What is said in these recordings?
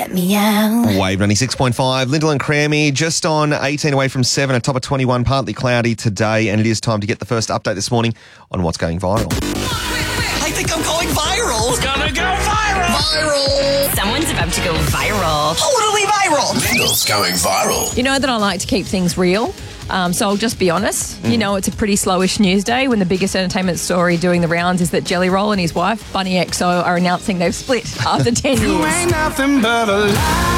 let me out. Wave 96.5, Lyndall and Crammy, just on 18 away from 7, a top of 21, partly cloudy today, and it is time to get the first update this morning on what's going viral. I think I'm going viral. It's gonna go viral. Viral. Someone's about to go viral. Totally viral. Lyndall's going viral. You know that I like to keep things real. So I'll just be honest. You know, it's a pretty slowish news day when the biggest entertainment story doing the rounds is that Jelly Roll and his wife, Bunny XO, are announcing they've split after 10 years. ain't nothing but a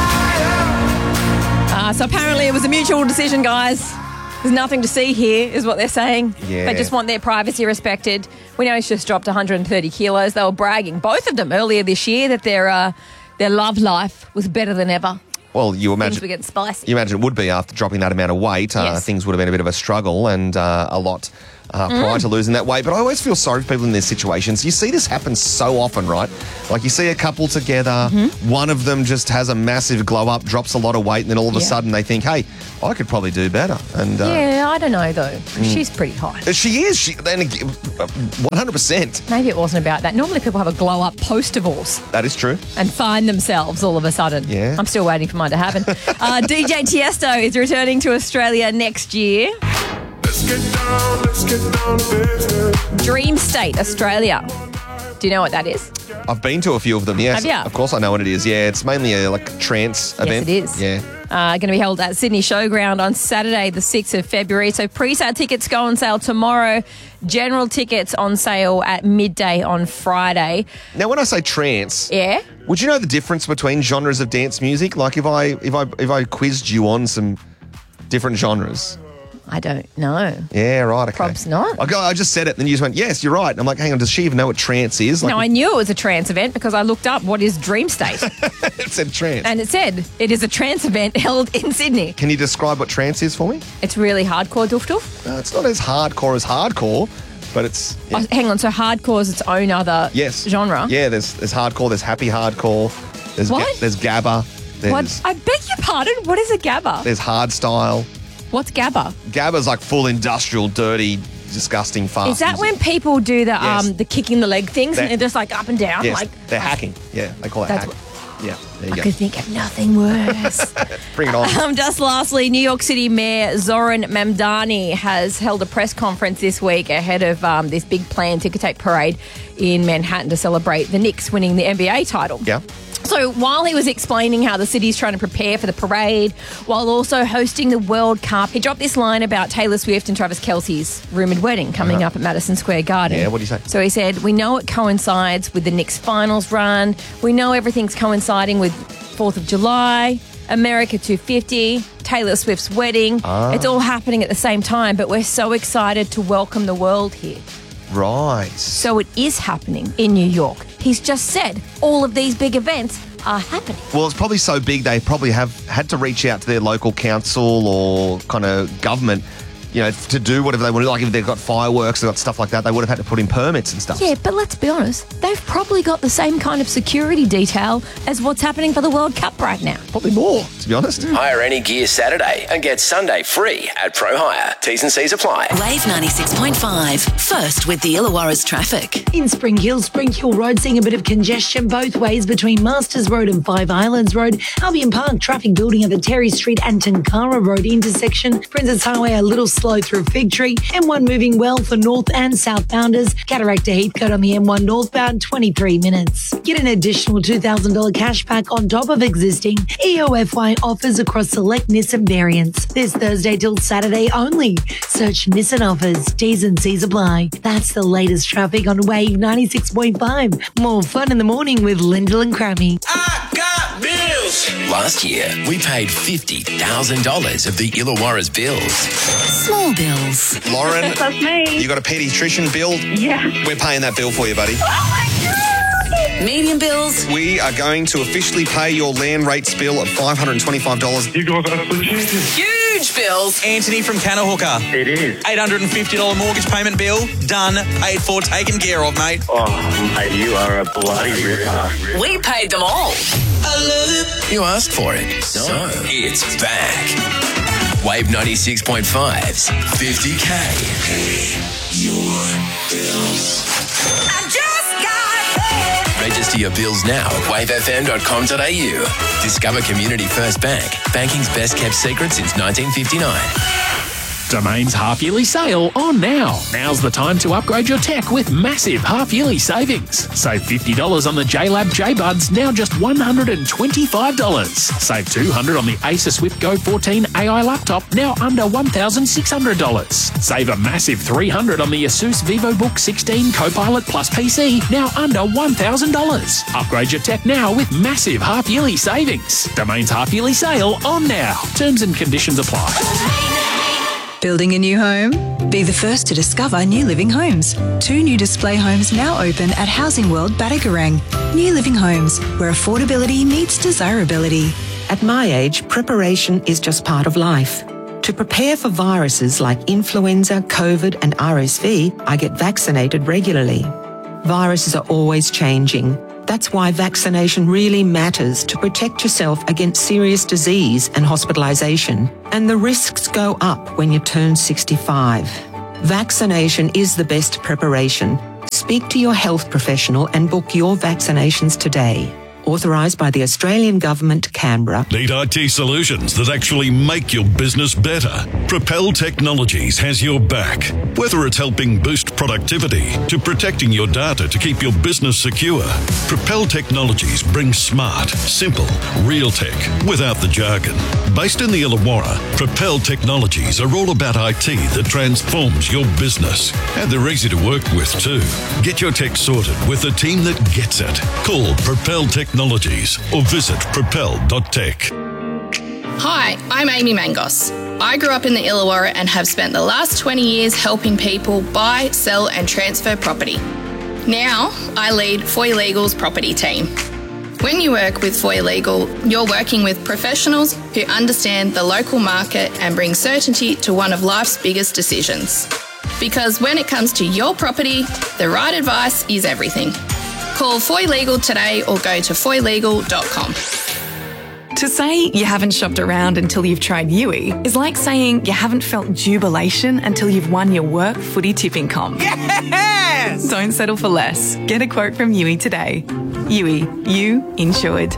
liar. So apparently it was a mutual decision, guys. There's nothing to see here, is what they're saying. Yeah. They just want their privacy respected. We know he's just dropped 130 kilos. They were bragging, both of them, earlier this year that their love life was better than ever. Well, you Things were imagine getting spicy. it would be after dropping that amount of weight. Yes. Things would have been a bit of a struggle and a lot prior to losing that weight. But I always feel sorry for people in these situations. You see this happen so often, right? Like you see a couple together, one of them just has a massive glow up, drops a lot of weight, and then all of a Yeah. sudden they think, hey, I could probably do better. And Yeah, I don't know, though. She's pretty hot. she is. 100%. Maybe it wasn't about that. Normally people have a glow-up post-divorce That is true. and find themselves all of a sudden. Yeah. I'm still waiting for mine to happen. DJ Tiesto is returning to Australia next year. Let's get down to business. Dream State, Australia. Do you know what that is? I've been to a few of them, yes. Have ya? Of course I know what it is. Yeah, it's mainly a trance event. Yes, it is. Yeah. Going to be held at Sydney Showground on Saturday, the 6th of February. So pre-sale tickets go on sale tomorrow. General tickets on sale at midday on Friday. Now, when I say trance, Yeah? would you know the difference between genres of dance music? Like if I quizzed you on some different genres. I don't know. Yeah, right. Okay. Probs not. I just said it, and then you just went, yes, you're right. I'm like, hang on, does she even know what trance is? Like, No, I knew it was a trance event because I looked up what is Dream State. it said trance. And it said it is a trance event held in Sydney. Can you describe what trance is for me? It's really hardcore, Doof Doof. It's not as hardcore, but it's... yeah. Oh, hang on, so hardcore is its own other Yes. genre? Yeah, there's hardcore, there's happy hardcore, there's What? there's gabba, there's What? I beg your pardon? What is a gabba? there's hard style. What's gabba? Gabba's like full industrial, dirty, disgusting, fast. Is that music. when people do the Yes. the kicking the leg things That- and they're just like up and down? Yes, like they're hacking. Yeah, they call it That's hack. Yeah, there you I go. could think of nothing worse. Bring it on. Just lastly, New York City Mayor Zoran Mamdani has held a press conference this week ahead of this big planned ticker tape parade in Manhattan to celebrate the Knicks winning the NBA title. Yeah. So while he was explaining how the city's trying to prepare for the parade while also hosting the World Cup, he dropped this line about Taylor Swift and Travis Kelce's rumoured wedding coming up at Madison Square Garden. Yeah, what did he say? So he said, we know it coincides with the Knicks finals run. We know everything's coinciding with 4th of July, America 250, Taylor Swift's wedding. It's all happening at the same time, but we're so excited to welcome the world here. Right. So it is happening in New York. He's just said all of these big events are happening. Well, it's probably so big they probably have had to reach out to their local council or kind of government, you know, to do whatever they want to do. Like if they've got fireworks, they've got stuff like that, they would have had to put in permits and stuff. Yeah, but let's be honest, they've probably got the same kind of security detail as what's happening for the World Cup right now. Probably more, to be honest. Hire any gear Saturday and get Sunday free at Pro Hire. T's and C's apply. Wave 96.5. First with the Illawarra's traffic. In Spring Hill Road, seeing a bit of congestion both ways between Masters Road and Five Islands Road. Albion Park, traffic building at the Terry Street and Tunkara Road intersection. Princess Highway a little slow through Fig Tree. M1 moving well for north and southbounders. Cataract to Heathcote on the M1 northbound, 23 minutes. Get an additional $2,000 cash back on top of existing EOFY offers across select Nissan variants. This Thursday till Saturday only. Search Nissan offers. T's and C's apply. That's the latest traffic on Wave 96.5. More fun in the morning with Lyndall and Crammy. I got bills. Last year, we paid $50,000 of the Illawarra's bills. Small bills. Lauren, That's me. you got a paediatrician bill? Yeah. We're paying that bill for you, buddy. Medium bills. We are going to officially pay your land rates bill of $525. You guys are legit. Huge bills. Anthony from Canahooker. It is. $850 mortgage payment bill. Done. Paid for. Taken care of, mate. Oh, mate, you are a bloody ripper. We paid them all. You asked for it, so it's back. Wave 96.5's 50K. Your bills. I just got paid. Register your bills now at wavefm.com.au. Discover Community First Bank, banking's best kept secret since 1959. Domain's half-yearly sale on now. Now's the time to upgrade your tech with massive half-yearly savings. Save $50 on the JLab JBuds, now just $125. Save $200 on the Acer Swift Go 14 AI laptop, now under $1,600. Save a massive $300 on the Asus VivoBook 16 Copilot Plus PC, now under $1,000. Upgrade your tech now with massive half-yearly savings. Domain's half-yearly sale on now. Terms and conditions apply. Building a new home? Be the first to discover New Living Homes. 2 new display homes now open at Housing World Battigarang. New Living Homes, where affordability meets desirability. At my age, preparation is just part of life. To prepare for viruses like influenza, COVID and RSV, I get vaccinated regularly. Viruses are always changing. That's why vaccination really matters to protect yourself against serious disease and hospitalisation. And the risks go up when you turn 65. Vaccination is the best preparation. Speak to your health professional and book your vaccinations today. Authorised by the Australian Government, Canberra. Need IT solutions that actually make your business better? Propel Technologies has your back. Whether it's helping boost productivity to protecting your data to keep your business secure, Propel Technologies brings smart, simple, real tech without the jargon. Based in the Illawarra, Propel Technologies are all about IT that transforms your business. And they're easy to work with too. Get your tech sorted with a team that gets it. Call Propel Technologies or visit propel.tech. Hi, I'm Amy Mangos. I grew up in the Illawarra and have spent the last 20 years helping people buy, sell and transfer property. Now, I lead Foy Legal's property team. When you work with Foy Legal, you're working with professionals who understand the local market and bring certainty to one of life's biggest decisions. Because when it comes to your property, the right advice is everything. Call Foy Legal today or go to foylegal.com. To say you haven't shopped around until you've tried Yui is like saying you haven't felt jubilation until you've won your work footy tipping comp. Yes! Don't settle for less. Get a quote from Yui today. Yui, you insured.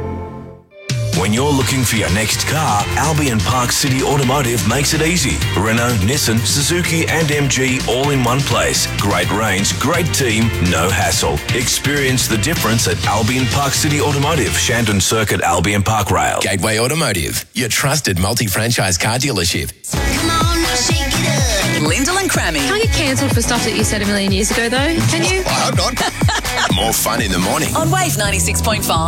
When you're looking for your next car, Albion Park City Automotive makes it easy. Renault, Nissan, Suzuki and MG all in one place. Great range, great team, no hassle. Experience the difference at Albion Park City Automotive, Shandon Circuit, Albion Park Rail. Gateway Automotive, your trusted multi-franchise car dealership. Come on, now shake it up. Lyndall and Crammy. Can't get cancelled for stuff that you said a million years ago, though, can you? I hope not. More fun in the morning. On Wave 96.5.